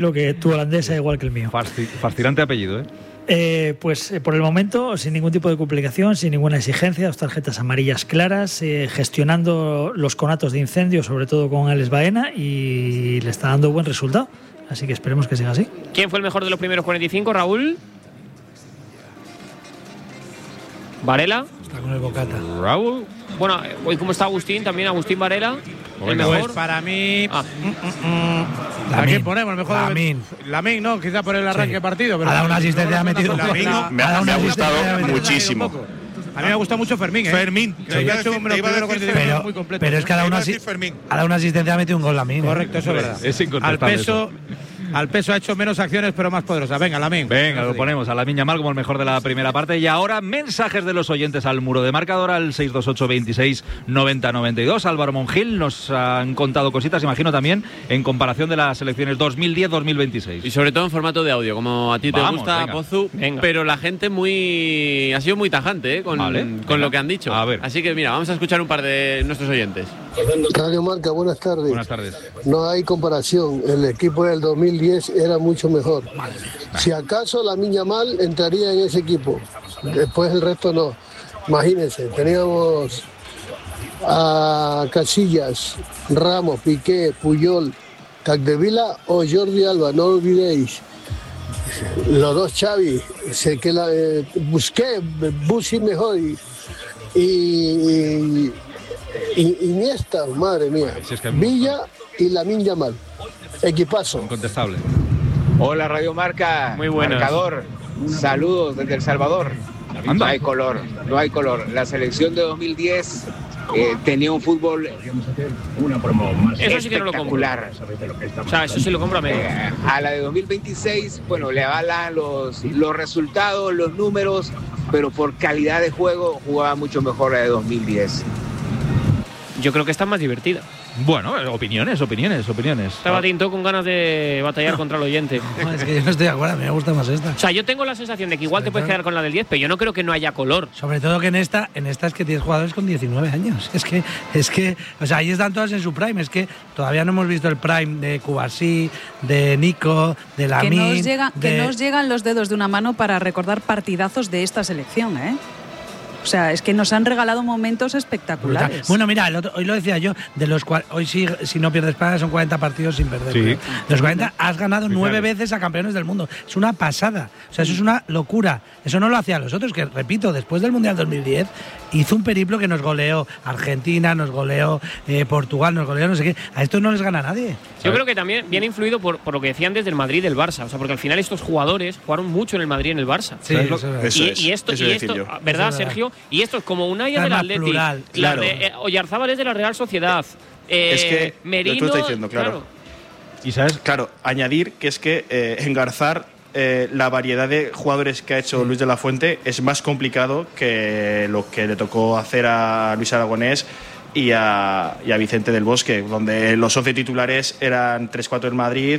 Lo que tu holandesa igual que el mío. Fascinante apellido, ¿eh? Pues por el momento, sin ningún tipo de complicación, sin ninguna exigencia, 2 tarjetas amarillas claras, gestionando los conatos de incendio, sobre todo con Alex Baena, y le está dando buen resultado. Así que esperemos que siga así. ¿Quién fue el mejor de los primeros 45, Raúl? ¿Varela? Está con el bocata. Raúl. Bueno, hoy como está Agustín, también Agustín Varela. El Pues mejor. para mí. ¿A Lamine. quién ponemos? Mejor Lamine. Lamine, no, quizá por el arranque de partido. Pero Ha dado una asistencia, ha metido un gol. Me ha gustado muchísimo. A mí me ha gustado mucho Fermín, ¿eh? Fermín. Creo que ha hecho unos primeros 45 muy completos. Pero es que ha dado una asistencia, ha metido un gol Lamine. Correcto, eso es verdad. Es incontestable. Al peso ha hecho menos acciones, pero más poderosas. Venga, Lamine. Venga, lo ponemos a Lamine Yamal como el mejor de la primera parte. Y ahora, mensajes de los oyentes al muro de marcador al 628 26 90 92. Álvaro Monjil nos han contado cositas, imagino también, en comparación de las elecciones 2010-2026. Y sobre todo en formato de audio, como a ti te gusta, venga. Pozu. Pero la gente ha sido muy tajante con lo que han dicho. A ver. Así que mira, vamos a escuchar un par de nuestros oyentes. Radio Marca, buenas tardes. Buenas tardes. No hay comparación, el equipo del 2010 era mucho mejor. Si acaso Lamine Yamal entraría en ese equipo, después el resto no. Imagínense, teníamos a Casillas, Ramos, Piqué, Puyol, Capdevila o Jordi Alba, no olvidéis. Los 2 Xavi, sé que busqué, Busi mejor y Iniesta, madre mía, Si es que Villa y Lamine Yamal, equipazo. Incontestable. Hola Radio Marca, muy buenas. Marcador, saludos desde El Salvador. Anda. No hay color. La selección de 2010 tenía un fútbol Eso sí que no lo compro. espectacular. O sea, eso sí lo compro a medio. A la de 2026, bueno, le avalan los resultados, los números, pero por calidad de juego jugaba mucho mejor la de 2010. Yo creo que está más divertida. Bueno, opiniones. Estaba Tinto con ganas de batallar contra el oyente. No, es que yo no estoy de acuerdo, a mí me gusta más esta. O sea, yo tengo la sensación de que igual te puedes quedar con la del 10, pero yo no creo que no haya color. Sobre todo que en esta es que tienes jugadores con 19 años. Es que, o sea, ahí están todas en su prime. Es que todavía no hemos visto el prime de Cubarsí, de Nico, de Lamine. Que no os llegan los dedos de una mano para recordar partidazos de esta selección, ¿eh? O sea, es que nos han regalado momentos espectaculares. Brutal. Bueno, mira, hoy lo decía yo, de los hoy sí, si no pierdes Praga son 40 partidos sin perder. Sí. De los 40 has ganado 9 veces a campeones del mundo. Es una pasada. O sea, eso es una locura. Eso no lo hacían los otros, que repito, después del Mundial 2010 hizo un periplo que nos goleó Argentina, nos goleó Portugal, nos goleó no sé qué. A estos no les gana nadie. Yo creo que también viene influido por lo que decían desde el Madrid y del Barça. O sea, porque al final estos jugadores jugaron mucho en el Madrid y en el Barça. Sí, Y esto, ¿verdad, eso Sergio? Y esto es como Unai Está del más Atleti, plural, claro. Oyarzábal es de la Real Sociedad. Es que Merino, lo tú estás diciendo, claro. Y sabes, Claro, añadir que es que engarzar la variedad de jugadores que ha hecho Luis de la Fuente es más complicado que lo que le tocó hacer a Luis Aragonés y a Vicente del Bosque, donde los 11 titulares eran 3-4 del Madrid,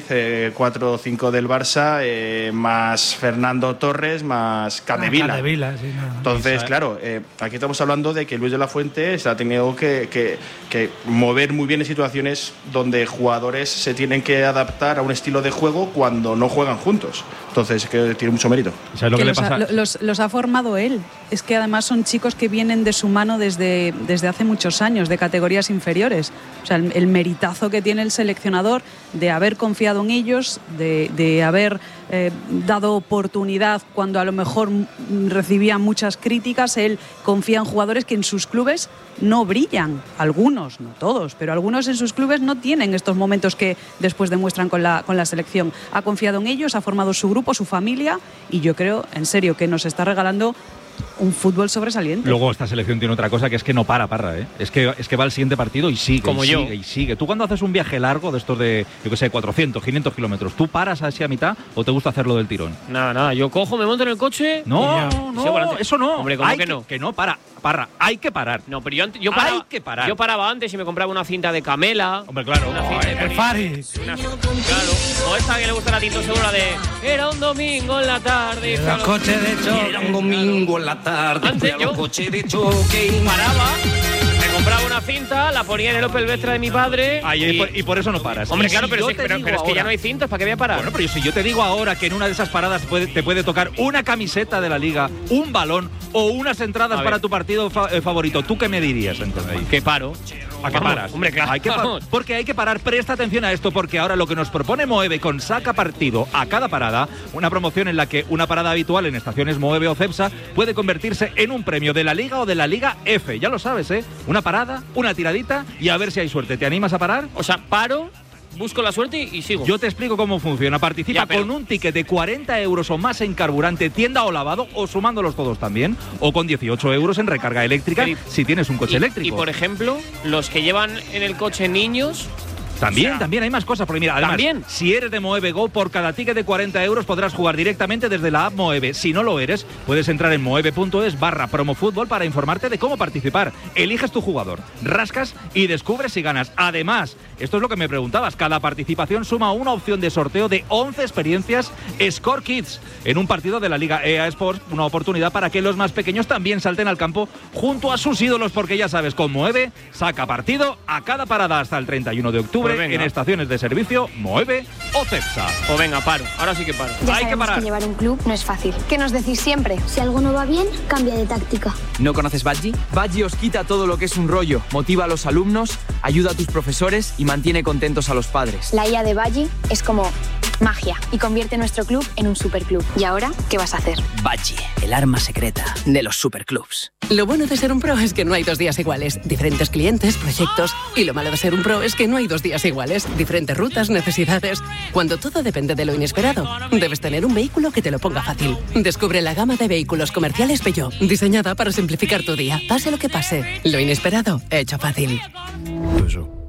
4-5 del Barça, más Fernando Torres, más Capdevila. Entonces, claro, aquí estamos hablando de que Luis de la Fuente se ha tenido que mover muy bien en situaciones donde jugadores se tienen que adaptar a un estilo de juego cuando no juegan juntos. Entonces, que tiene mucho mérito. ¿sabes lo que le pasa? Los ha formado él. Es que además son chicos que vienen de su mano desde hace muchos años, de categorías inferiores. O sea, el meritazo que tiene el seleccionador de haber confiado en ellos, de haber dado oportunidad cuando a lo mejor recibían muchas críticas. Él confía en jugadores que en sus clubes no brillan. Algunos, no todos, pero algunos en sus clubes no tienen estos momentos que después demuestran con la selección. Ha confiado en ellos, ha formado su grupo, su familia, y yo creo, en serio, que nos está regalando un fútbol sobresaliente. Luego esta selección tiene otra cosa, que es que no para, ¿eh? Es que va al siguiente partido y sigue, como yo. Sigue. Tú cuando haces un viaje largo de estos de, yo qué sé, 400, 500 kilómetros, ¿tú paras así a mitad o te gusta hacerlo del tirón? Nada, yo cojo, me monto en el coche. No, eso no. Hombre, ¿cómo que no? Que no, para, hay que parar. No, pero yo paraba, hay que parar. Yo paraba antes y me compraba una cinta de Camela. Hombre, claro. Una cinta de Faris. Claro. O esta que le gusta a la Tinto seguro, la de era un domingo en la tarde. Los coches de choque. Era un domingo en la tarde. Antes yo coche de choque. paraba, me compraba una cinta, la ponía en el Opel Vectra de mi padre. Y por eso no paras. Hombre, Y claro, si pero yo es te digo que ya ahora- no hay cintas, ¿para qué voy a parar? Bueno, pero si yo te digo ahora que en una de esas paradas te puede tocar una camiseta de la Liga, un balón o unas entradas para tu partido favorito, ¿tú qué me dirías entonces? Que paro. ¿A qué Vamos, paras? hombre, claro. Porque hay que parar. Presta atención a esto, porque ahora lo que nos propone Moeve con Saca Partido a cada parada, una promoción en la que una parada habitual en estaciones Moeve o Cepsa puede convertirse en un premio de la Liga o de la Liga F. Ya lo sabes, ¿eh? Una parada, una tiradita y a ver si hay suerte. ¿Te animas a parar? O sea, paro, busco la suerte y sigo. Yo te explico cómo funciona. Participa con un ticket de 40 euros o más en carburante, tienda o lavado, o sumándolos todos también, o con 18 euros en recarga eléctrica si tienes un coche eléctrico. Y por ejemplo, los que llevan en el coche niños. También hay más cosas, porque mira, además, si eres de Moeve Go, por cada ticket de 40 euros podrás jugar directamente desde la app Moeve. Si no lo eres, puedes entrar en moeve.es/promofútbol para informarte de cómo participar. Eliges tu jugador, rascas y descubres si ganas. Además, esto es lo que me preguntabas, cada participación suma una opción de sorteo de 11 experiencias Score Kids en un partido de la Liga EA Sports, una oportunidad para que los más pequeños también salten al campo junto a sus ídolos, porque ya sabes, con Moeve saca partido a cada parada hasta el 31 de octubre. En estaciones de servicio Moeve o Cepsa. O venga, paro. Ahora sí que paro. Ya Hay que sabemos parar. que llevar un club no es fácil. ¿Qué nos decís siempre? Si algo no va bien, cambia de táctica. ¿No conoces Badgie? Badgie os quita todo lo que es un rollo, motiva a los alumnos, ayuda a tus profesores y mantiene contentos a los padres. La IA de Badgie es como magia y convierte nuestro club en un superclub. ¿Y ahora qué vas a hacer? Badgie, el arma secreta de los superclubs. Lo bueno de ser un pro es que no hay 2 días iguales. Diferentes clientes, proyectos. Y lo malo de ser un pro es que no hay 2 días iguales. Diferentes rutas, necesidades. Cuando todo depende de lo inesperado, debes tener un vehículo que te lo ponga fácil. Descubre la gama de vehículos comerciales Peugeot, diseñada para simplificar tu día. Pase lo que pase, lo inesperado, hecho fácil. Peugeot.